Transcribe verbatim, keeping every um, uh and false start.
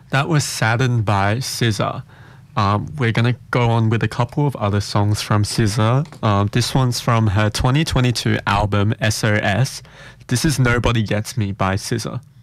That was Saddened by S Z A. Um, we're going to go on with a couple of other songs from S Z A. Um, this one's from her twenty twenty-two album S O S. This is Nobody Gets Me by S Z A.